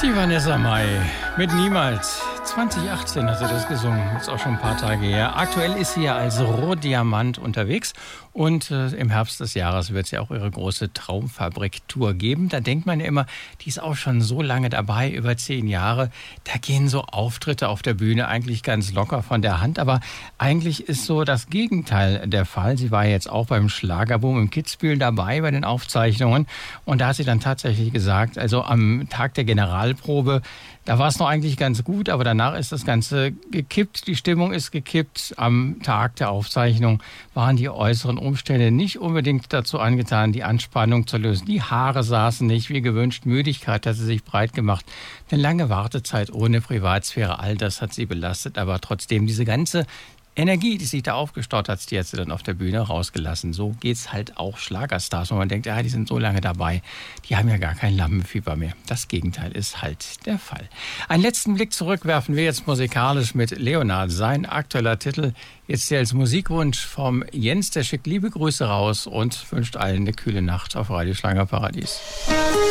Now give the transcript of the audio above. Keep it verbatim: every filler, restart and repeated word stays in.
Die Vanessa Mai mit Niemals. zwanzig achtzehn hat sie das gesungen, ist auch schon ein paar Tage her. Aktuell ist sie ja als Rohdiamant unterwegs und äh, im Herbst des Jahres wird sie auch ihre große Traumfabrik-Tour geben. Da denkt man ja immer, die ist auch schon so lange dabei, über zehn Jahre. Da gehen so Auftritte auf der Bühne eigentlich ganz locker von der Hand, aber eigentlich ist so das Gegenteil der Fall. Sie war jetzt auch beim Schlagerboom im Kitzbühel dabei bei den Aufzeichnungen und da hat sie dann tatsächlich gesagt, also am Tag der Generalprobe, da war es noch eigentlich ganz gut, aber danach ist das Ganze gekippt. Die Stimmung ist gekippt. Am Tag der Aufzeichnung waren die äußeren Umstände nicht unbedingt dazu angetan, die Anspannung zu lösen. Die Haare saßen nicht wie gewünscht. Müdigkeit hat sie sich breit gemacht. Eine lange Wartezeit ohne Privatsphäre, all das hat sie belastet. Aber trotzdem diese ganze Energie, die sich da aufgestaut hat, die hat sie dann auf der Bühne rausgelassen. So geht's halt auch Schlagerstars, wo man denkt, ja, die sind so lange dabei, die haben ja gar kein Lampenfieber mehr. Das Gegenteil ist halt der Fall. Einen letzten Blick zurück werfen wir jetzt musikalisch mit Leonard. Sein aktueller Titel jetzt hier als Musikwunsch vom Jens, der schickt liebe Grüße raus und wünscht allen eine kühle Nacht auf Radio Schlagerparadies.